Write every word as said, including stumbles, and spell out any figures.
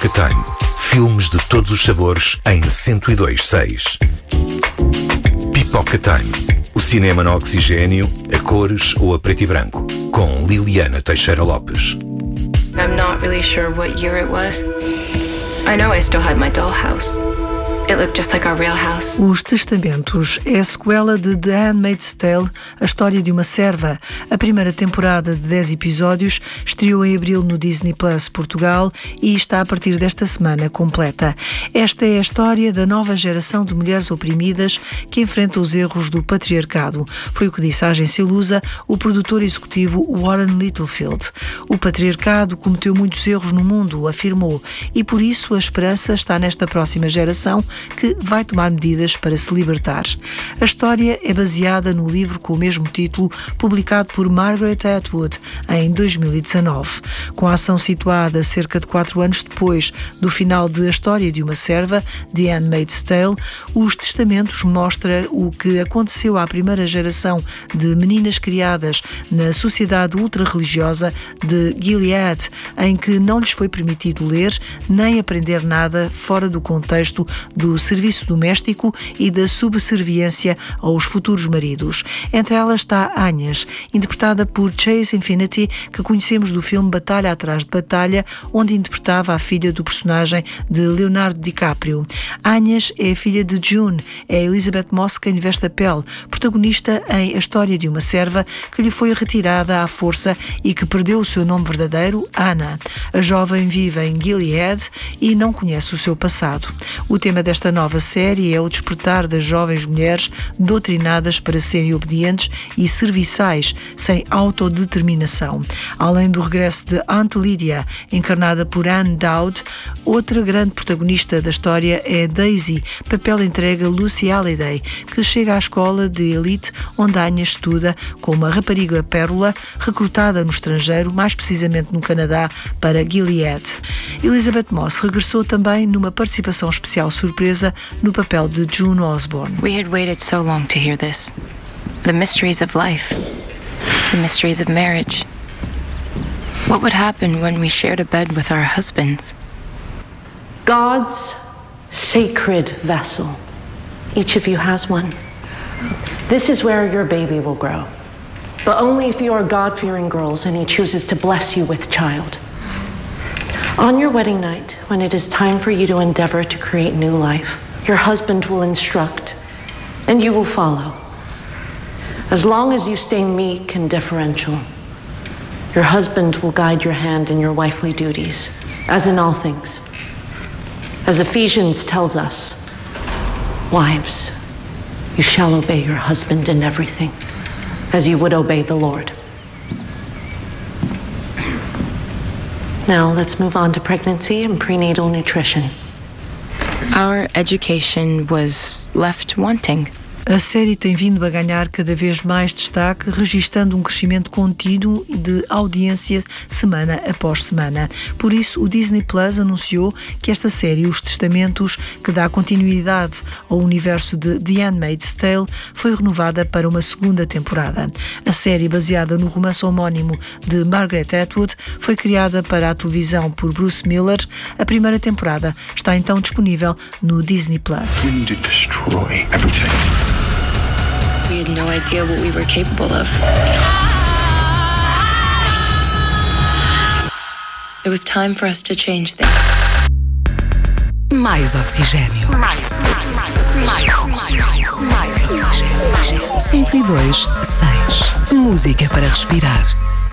Pipoca Time. Filmes de todos os sabores em cento e dois seis. Pipoca Time. O cinema no oxigênio, a cores ou a preto e branco. Com Liliana Teixeira Lopes. I'm not really sure what year it was. I know I still had my dollhouse. It looked just like our real house. Os Testamentos é a sequela de The Handmaid's Tale, a história de uma serva. A primeira temporada de dez episódios estreou em abril no Disney Plus Portugal e está a partir desta semana completa. Esta é a história da nova geração de mulheres oprimidas que enfrenta os erros do patriarcado. Foi o que disse à agência Lusa o produtor executivo Warren Littlefield. O patriarcado cometeu muitos erros no mundo, afirmou, e por isso a esperança está nesta próxima geração que vai tomar medidas para se libertar. A história é baseada no livro com o mesmo título, publicado por Margaret Atwood em dois mil e dezanove. Com a ação situada cerca de quatro anos depois do final de A História de uma Serva, The Handmaid's Tale, Os Testamentos mostra o que aconteceu à primeira geração de meninas criadas na sociedade ultra-religiosa de Gilead, em que não lhes foi permitido ler nem aprender nada fora do contexto do do serviço doméstico e da subserviência aos futuros maridos. Entre elas está Agnes, interpretada por Chase Infinity, que conhecemos do filme Batalha Atrás de Batalha, onde interpretava a filha do personagem de Leonardo DiCaprio. Agnes é a filha de June, é Elizabeth Moss quem lhe veste a pele, protagonista em A História de uma Serva, que lhe foi retirada à força e que perdeu o seu nome verdadeiro, Anna. A jovem vive em Gilead e não conhece o seu passado. O tema desta Esta nova série é o despertar das jovens mulheres doutrinadas para serem obedientes e serviçais, sem autodeterminação. Além do regresso de Aunt Lydia, encarnada por Anne Dowd, outra grande protagonista da história é Daisy, papel entregue a Lucy Halliday, que chega à escola de elite onde Agnes estuda como uma rapariga pérola recrutada no estrangeiro, mais precisamente no Canadá, para Gilead. Elizabeth Moss regressou também numa participação especial surpresa no papel de June Osborne. We had waited so long to hear this. The mysteries of life. The mysteries of marriage. What would happen when we shared a bed with our husbands? God's sacred vessel. Each of you has one. This is where your baby will grow. But only if you are God-fearing girls and He chooses to bless you with child. On your wedding night, when it is time for you to endeavor to create new life, your husband will instruct, and you will follow. As long as you stay meek and deferential, your husband will guide your hand in your wifely duties, as in all things. As Ephesians tells us, wives, you shall obey your husband in everything, as you would obey the Lord. Now let's move on to pregnancy and prenatal nutrition. Our education was left wanting. A série tem vindo a ganhar cada vez mais destaque, registando um crescimento contínuo de audiência semana após semana. Por isso, o Disney Plus anunciou que esta série, Os Testamentos, que dá continuidade ao universo de The Handmaid's Tale, foi renovada para uma segunda temporada. A série, baseada no romance homónimo de Margaret Atwood, foi criada para a televisão por Bruce Miller. A primeira temporada está então disponível no Disney Plus. We need to destroy everything. We had no idea what we were capable of. It was time for us to change things. Mais oxigênio. Mais, mais, mais, mais, mais, mais oxigênio. cento e dois, seis. Música para respirar.